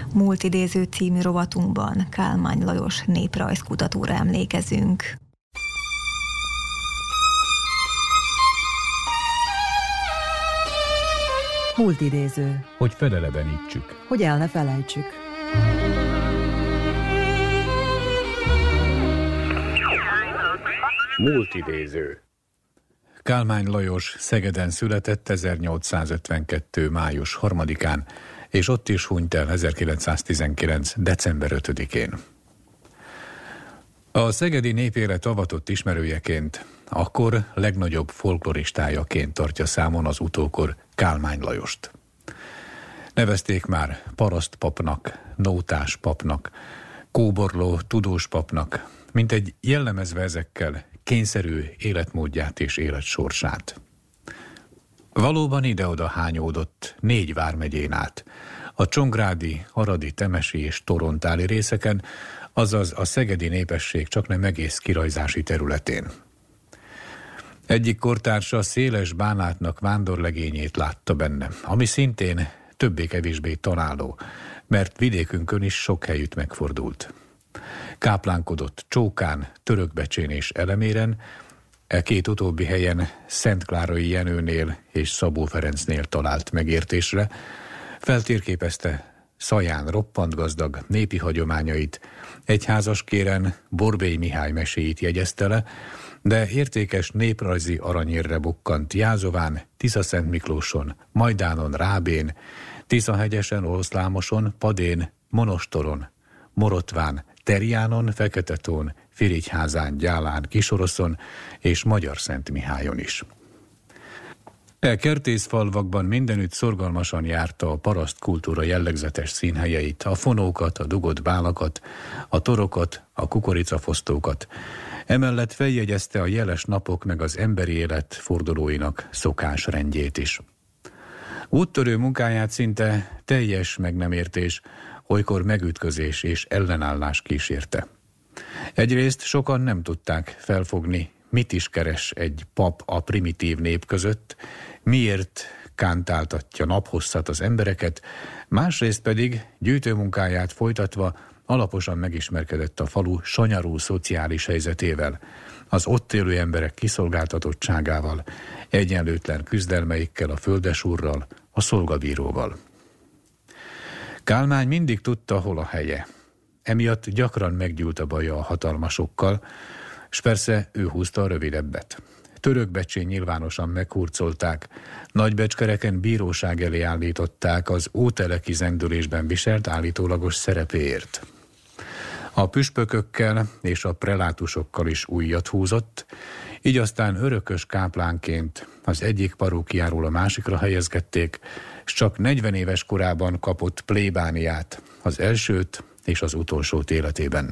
Múltidéző című rovatunkban Kálmán Lajos néprajzkutatóra emlékezünk. Múltidéző. Hogy felelevenítsük. Hogy el ne felejtsük. Múltidéző. Kálmán Lajos Szegeden született 1852. május 3-án, és ott is hunyt el 1919. december 5-én. A szegedi népélet avatott ismerőjeként, akkor legnagyobb folkloristájaként tartja számon az utókor Kálmán Lajost. Nevezték már parasztpapnak, nótás papnak, kóborló tudós papnak, mintegy jellemezve ezekkel kényszerű életmódját és életsorsát. Valóban ide-oda hányódott 4 vármegyén át, a csongrádi, aradi, temesi és torontáli részeken, azaz a szegedi népesség csaknem egész kirajzási területén. Egyik kortársa széles bánátnak vándorlegényét látta benne, ami szintén többé-kevésbé találó, mert vidékünkön is sok helyütt megfordult. Káplánkodott Csókán, Törökbecsén és Eleméren, e 2 utóbbi helyen Szent Klárai Jenőnél és Szabó Ferencnél talált megértésre, feltérképezte Szaján roppant gazdag népi hagyományait, egyházaskéren Borbély Mihály meséit jegyezte le, de értékes néprajzi aranyérre bukkant Jázován, Tiszaszentmiklóson, Majdánon, Rábén, Tiszahegyesen, Oroszlámoson, Padén, Monostoron, Morotván, Terjánon, Feketetón, Firigyházán, Gyálán, Kisoroszon és Magyarszentmihályon is. E kertészfalvakban mindenütt szorgalmasan járta a paraszt kultúra jellegzetes színhelyeit, a fonókat, a dugott bálakat, a torokat, a kukoricafosztókat. Emellett feljegyezte a jeles napok meg az emberi élet fordulóinak szokásrendjét is. Úttörő munkáját szinte teljes meg nem értés, olykor megütközés és ellenállás kísérte. Egyrészt sokan nem tudták felfogni, mit is keres egy pap a primitív nép között, miért kántáltatja naphosszat az embereket, másrészt pedig gyűjtőmunkáját folytatva alaposan megismerkedett a falu sanyarú szociális helyzetével, az ott élő emberek kiszolgáltatottságával, egyenlőtlen küzdelmeikkel a földesúrral, a szolgabíróval. Kálmán mindig tudta, hol a helye. Emiatt gyakran meggyűlt a baja a hatalmasokkal, s persze ő húzta a rövidebbet. Törökbecsén nyilvánosan meghurcolták, Nagybecskereken bíróság elé állították az óteleki zendülésben viselt állítólagos szerepéért. A püspökökkel és a prelátusokkal is újat húzott, így aztán örökös káplánként az egyik parókiáról a másikra helyezgették, s csak 40 éves korában kapott plébániát, az elsőt és az utolsót életében.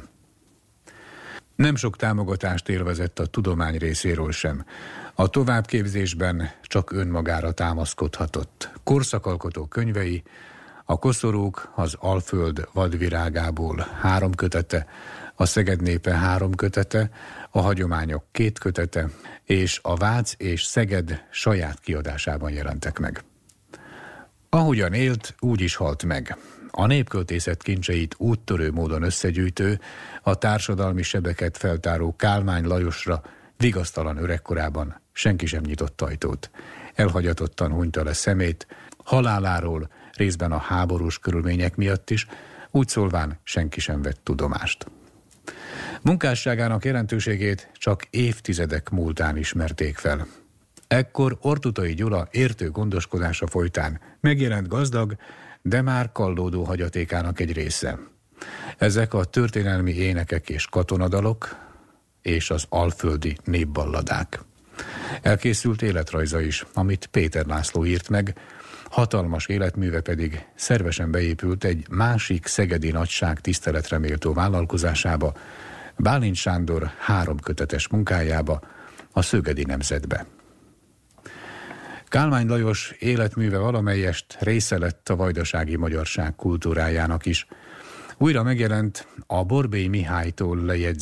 Nem sok támogatást élvezett a tudomány részéről sem. A továbbképzésben csak önmagára támaszkodhatott. Korszakalkotó könyvei, a Koszorúk az Alföld vadvirágából 3 kötete, a Szeged népe 3 kötete, a Hagyományok 2 kötete, és a Vác és Szeged saját kiadásában jelentek meg. Ahogyan élt, úgy is halt meg. A népköltészet kincseit úttörő módon összegyűjtő, a társadalmi sebeket feltáró Kálmán Lajosra vigasztalan öregkorában senki sem nyitott ajtót. Elhagyatottan hunyta le szemét, haláláról részben a háborús körülmények miatt is, úgy szólván senki sem vett tudomást. Munkásságának jelentőségét csak évtizedek múltán ismerték fel. Ekkor Ortutai Gyula értő gondoskodása folytán megjelent gazdag, de már kallódó hagyatékának egy része. Ezek a történelmi énekek és katonadalok és az alföldi népballadák. Elkészült életrajza is, amit Péter László írt meg, hatalmas életműve pedig szervesen beépült egy másik szegedi nagyság tiszteletre méltó vállalkozásába, Bálint Sándor 3 kötetes munkájába, a Szögedi Nemzetbe. Kálmán Lajos életműve valamelyest része lett a vajdasági magyarság kultúrájának is. Újra megjelent a Borbély Mihálytól lejegyzett